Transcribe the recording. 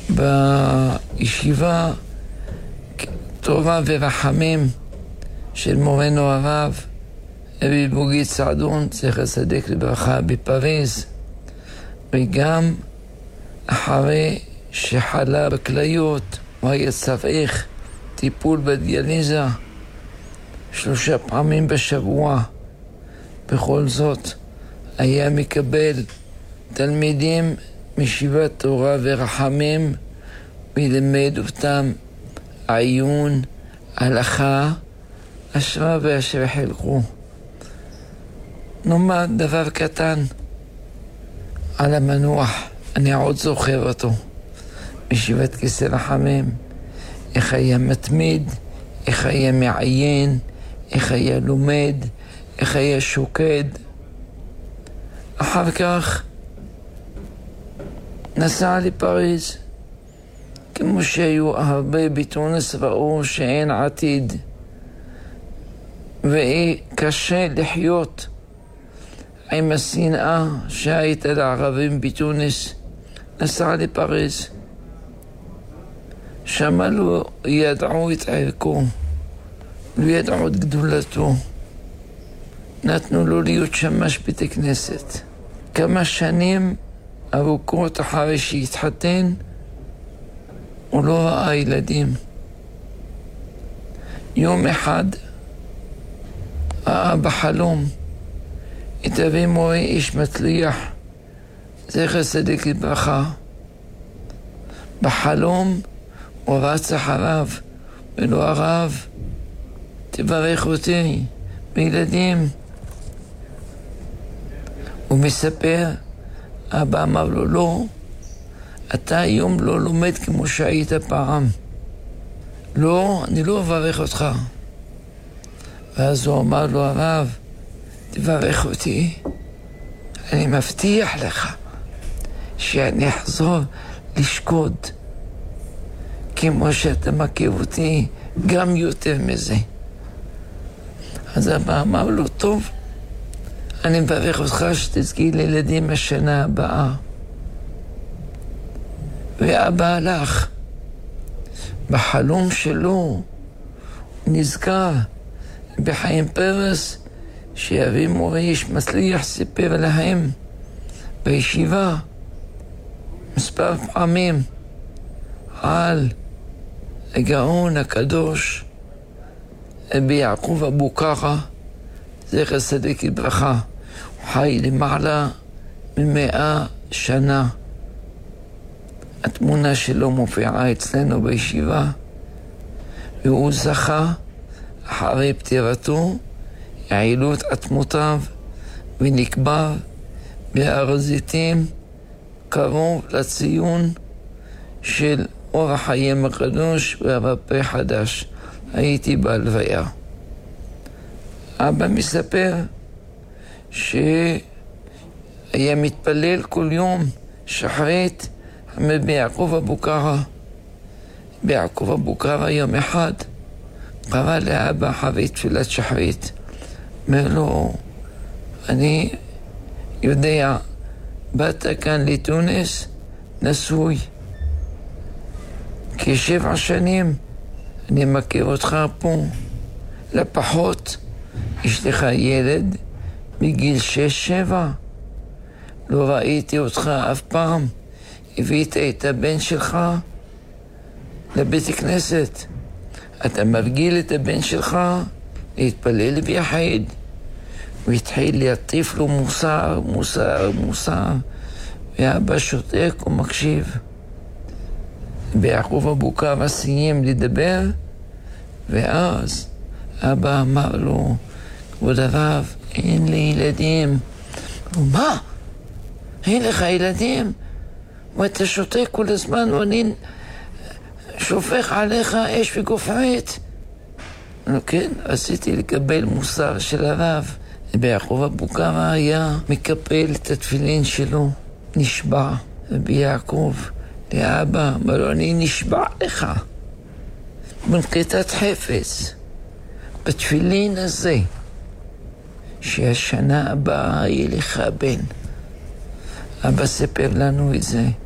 בישיבה תורה ורחמים של מורנו הרב רבי בוגי צעדון, זכר צדיק לברכה, בפריז, וגם אחרי שחלה בכליות הוא היה צריך טיפול בדיאליזה 3 פעמים בשבוע. בכל זאת היה מקבל תלמידים מישיבת תורה ורחמים וילמד אותם עיון, הלכה, אשרה ואשר חלקו. נאמר דבר קטן על המנוח, אני עוד זוכר אותו, בישיבת כיסא רחמים, איך היה מתמיד, איך היה מעיין, איך היה לומד, איך היה שוקד. אחר כך נסע לפריז, כמו שהיו הרבה בתוניס ראו שאין עתיד וקשה לחיות עם השנאה שהייתה לערבים בתוניס. נסע לפריז, שם לא ידעו את ערכו, לא ידעו את גדולתו, נתנו לו להיות שמש בית הכנסת. כמה שנים ארוכות אחרי שהתחתן הוא לא ראה ילדים. יום אחד ראה בחלום את אבי מורי איש מצליח, זכר צדיק לברכה. בחלום הוא רץ אחריו ולא הרב, תברך אותי בילדים. הוא מספר, אבא אמר לו, לא, אתה היום לא לומד כמו שהיית פעם. לא, אני לא אברך אותך. ואז הוא אמר לו, הרב, תברך אותי. אני מבטיח לך שאני אחזור לשקוד כמו שאתה מכיר אותי, גם יותר מזה. אז אבא אמר לו, טוב, אני מברך אותך שתזכי לילדים השנה הבאה. ואבא הלך. בחלום שלו נזכר בחיים פרס שאבי מורי איש מצליח סיפר להם בישיבה מספר פעמים על הגאון הקדוש רבי יעקב אבו קרא, זכר צדיק לברכה. הוא חי למעלה מ100 שנה. התמונה שלו מופיעה אצלנו בישיבה, והוא זכה אחרי פטירתו העלו את עצמותיו ונקבר בהר הזיתים קרוב לציון של אור החיים הקדוש והרפא חדש. הייתי בהלוויה. אבא מספר שהיה מתפלל כל יום שחרית ביעקב אבו קרא. ביעקב אבו קרא יום אחד קרא לאבא אחרי תפילת שחרית, אומר לו, אני יודע, באת כאן לתוניס נשוי, כ7 שנים אני מכיר אותך פה, לפחות יש לך ילד בגיל 6-7, לא ראיתי אותך אף פעם, הבאת את הבן שלך לבית הכנסת, אתה מרגיל את הבן שלך להתפלל ביחד. הוא התחיל להטיף לו מוסר, ואבא שותק ומקשיב. ביעקב אבו קרא סיים לדבר, ואז אבא אמר לו, כבוד הרב, אין לי ילדים. הוא, מה? אין לך ילדים? ואתה שותק כל הזמן, ואני שופך עליך אש וגופרית. כן, רציתי לקבל מוסר של הרב. ביעקב אבו קרא היה מקפל את התפילין שלו, נשבע. וביעקב לאבא אמר לו, אני נשבע לך בנקיטת חפץ בתפילין הזה שהשנה הבאה יהיה לך בן. אבא ספר לנו את זה.